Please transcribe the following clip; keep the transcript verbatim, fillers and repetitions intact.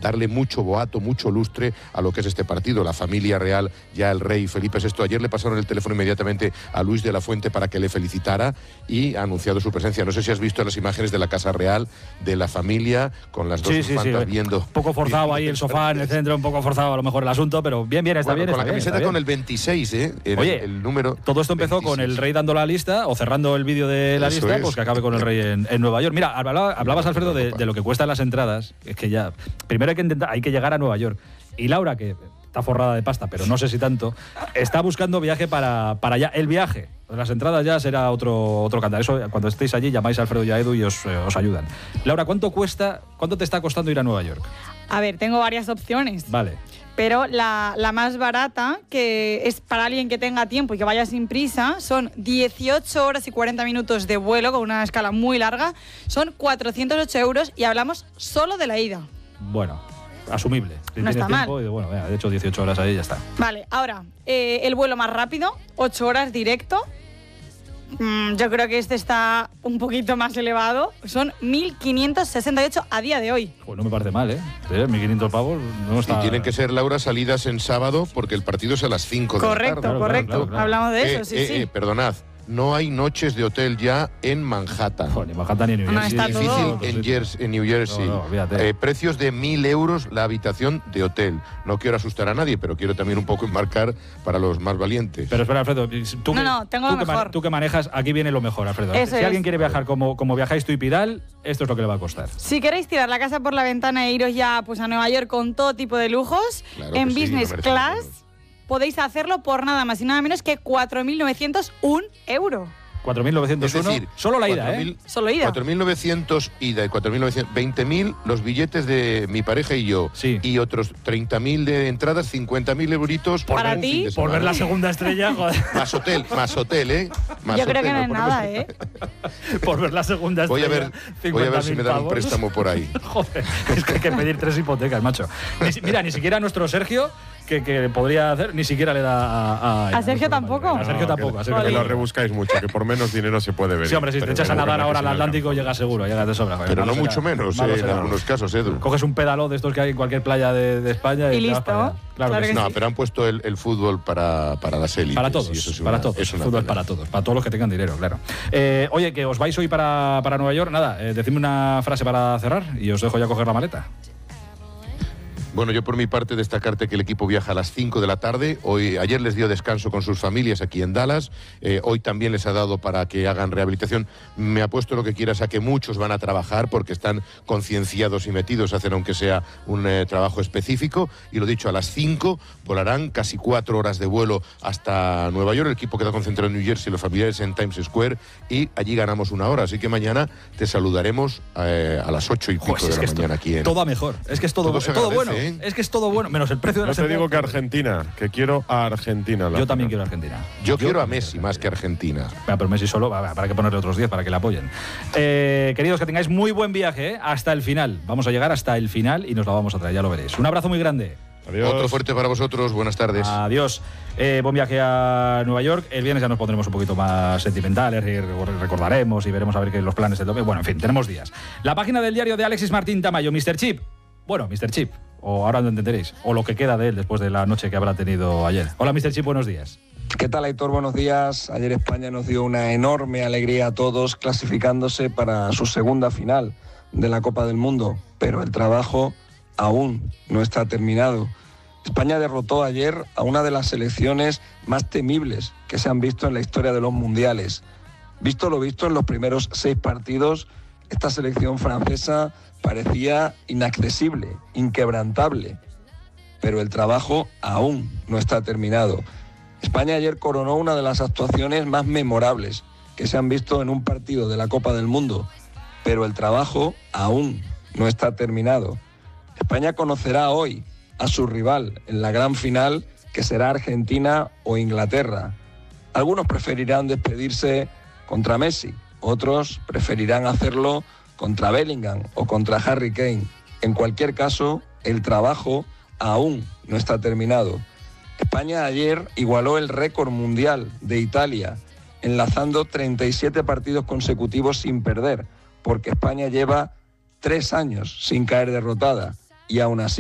darle mucho boato, mucho lustre a lo que es este partido. La familia real, ya el rey Felipe sexto, ayer le pasaron el teléfono inmediatamente a Luis de la Fuente para que le felicitara y ha anunciado su presencia. No sé si has visto las imágenes de la Casa Real, de la familia, con las dos sí, sí, infantas sí. viendo... Un poco forzado ahí el sofá en el centro, un poco forzado a lo mejor el asunto, pero bien, bien, está bueno, bien. Con está la bien, camiseta está con bien. el veintiséis, ¿eh? El, Oye, el número todo esto empezó veintiséis. con el rey dando la lista o cerrando el vídeo de la Eso lista, es. pues que acabe con el rey en, en Nueva York. Mira, hablaba, hablabas, Alfredo, de, de lo que cuestan las entradas. Es que ya, primero hay que intentar, hay que llegar a Nueva York. Y Laura, que está forrada de pasta, pero no sé si tanto, está buscando viaje para, para allá. El viaje, las entradas ya será otro, otro cantar. Eso, cuando estéis allí, llamáis a Alfredo y a Edu y os, eh, os ayudan. Laura, ¿cuánto cuesta, cuánto te está costando ir a Nueva York? A ver, tengo varias opciones. Vale. Pero la, la más barata, que es para alguien que tenga tiempo y que vaya sin prisa, son dieciocho horas y cuarenta minutos de vuelo con una escala muy larga. Son cuatrocientos ocho euros y hablamos solo de la ida. Bueno, asumible. Si No tienes está tiempo, mal. y bueno, venga, de hecho dieciocho horas ahí ya está. Vale, ahora, eh, el vuelo más rápido, ocho horas directo. Mm, yo creo que este está un poquito más elevado. Son mil quinientos sesenta y ocho a día de hoy. Pues no me parece mal, ¿eh? mil quinientos pavos no está... Y tienen que ser, Laura, salidas en sábado porque el partido es a las cinco de Correcto, la tarde. Claro, correcto. claro, claro. Hablamos de Eh, eso, sí, eh, sí. eh, perdonad, no hay noches de hotel ya en Manhattan. Joder, ni Manhattan ni New No, Jersey. está Difícil todo. en, Jersey, en New Jersey. No, no, olvídate. Eh, precios de mil euros la habitación de hotel. No quiero asustar a nadie, pero quiero también un poco enmarcar para los más valientes. Pero espera, Alfredo, tú, No, que, no, tengo tú, lo que mejor. man- tú que manejas, aquí viene lo mejor, Alfredo. Eso si es. alguien quiere viajar como, como viajáis tú y Pidal, esto es lo que le va a costar. Si queréis tirar la casa por la ventana e iros ya pues, a Nueva York con todo tipo de lujos, Claro que en sí, business no merece la class pena. podéis hacerlo por nada más y nada menos que cuatro mil novecientos uno euros. cuatro mil novecientos uno, Es decir, solo la ida, cuatro ¿eh? mil Solo ida. cuatro mil novecientos ida y cuatro mil novecientos, veinte mil los billetes de mi pareja y yo. Sí. Y otros treinta mil de entradas, cincuenta mil euritos por Para un ti. fin de Por ver semana. la segunda estrella, joder. Más hotel, más hotel, ¿eh? Más Yo creo hotel, que no nos es ponemos- nada, ¿eh? Por ver la segunda Voy a estrella. ver, voy a ver si cincuenta mil me dan un pavos. préstamo por ahí. Joder, es que hay que pedir tres hipotecas, macho. Ni si- mira, ni siquiera a nuestro Sergio, que, que podría hacer, ni siquiera le da a... ¿A Sergio tampoco? A Sergio No, tampoco. que, A Sergio que lo tampoco. rebuscáis mucho, que por menos dinero se puede ver. Sí, hombre, si te Pero echas a bueno, nadar que ahora al se me Atlántico, alcanza. llegas seguro, llegas de sobra. joder. Pero Malo no será, mucho menos, malo eh, en será. algunos casos, Edu. Coges un pedalo de estos que hay en cualquier playa de, de España y, Y te vas listo. para allá. Claro, Claro que que sí. No, pero han puesto el, el fútbol para, para las élites. Para y todos, eso es para una- todos. es El una fútbol es pena. para todos, para todos los que tengan dinero, claro. Eh, oye, que os vais hoy para, para Nueva York, nada, eh, decidme una frase para cerrar y os dejo ya coger la maleta. Bueno, yo por mi parte destacarte que el equipo viaja a las cinco de la tarde. Hoy, ayer les dio descanso con sus familias aquí en Dallas. Eh, hoy también les ha dado para que hagan rehabilitación. Me apuesto lo que quieras a que muchos van a trabajar porque están concienciados y metidos a hacer aunque sea un eh, trabajo específico. Y lo dicho, a las cinco volarán casi cuatro horas de vuelo hasta Nueva York. El equipo queda concentrado en New Jersey, los familiares en Times Square y allí ganamos una hora. Así que mañana te saludaremos eh, a las ocho y pico Joder, de es la que es mañana to- aquí en... todo a mejor. Es que es todo, Todo se todo agradece, bueno. ¿eh? Es que es todo bueno, menos el precio de Yo las te digo que entradas. Argentina, que quiero a Argentina. en la Yo también final. quiero a Argentina. Yo quiero a también Messi quiero más que a Argentina. Venga, pero Messi solo, va, va, para que ponerle otros diez para que le apoyen. Eh, queridos, que tengáis muy buen viaje, ¿eh? Hasta el final. Vamos a llegar hasta el final y nos lo vamos a traer, ya lo veréis. Un abrazo muy grande. Adiós. Otro fuerte para vosotros, buenas tardes. Adiós. Eh, buen viaje a Nueva York. El viernes ya nos pondremos un poquito más sentimentales y recordaremos y veremos a ver qué los planes del domingo. Bueno, en fin, tenemos días. La página del diario de Alexis Martín Tamayo, mister Chip. Bueno, mister Chip, o ahora no entenderéis, o lo que queda de él después de la noche que habrá tenido ayer. Hola, mister Chip, buenos días. ¿Qué tal, Aitor? Buenos días. Ayer España nos dio una enorme alegría a todos clasificándose para su segunda final de la Copa del Mundo, pero el trabajo aún no está terminado. España derrotó ayer a una de las selecciones más temibles que se han visto en la historia de los mundiales. Visto lo visto en los primeros seis partidos, esta selección francesa parecía inaccesible, inquebrantable, pero el trabajo aún no está terminado. España ayer coronó una de las actuaciones más memorables que se han visto en un partido de la Copa del Mundo, pero el trabajo aún no está terminado. España conocerá hoy a su rival en la gran final, que será Argentina o Inglaterra. Algunos preferirán despedirse contra Messi, otros preferirán hacerlo contra Bellingham o contra Harry Kane. En cualquier caso, el trabajo aún no está terminado. España ayer igualó el récord mundial de Italia, enlazando treinta y siete partidos consecutivos sin perder, porque España lleva tres años sin caer derrotada y aún así